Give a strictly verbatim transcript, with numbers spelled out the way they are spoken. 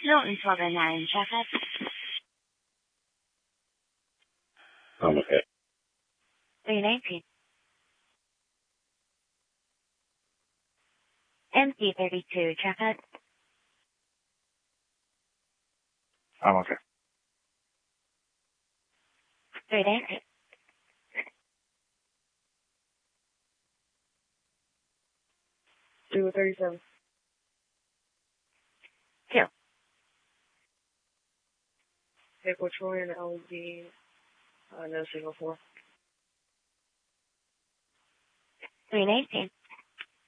Hilton twelve oh nine, traffic. I'm okay. three nineteen. M C thirty-two, traffic. I'm okay. three nineteen. Two thirty-seven. Two. Vehicle Troy and L D, uh, no signal four. three nineteen.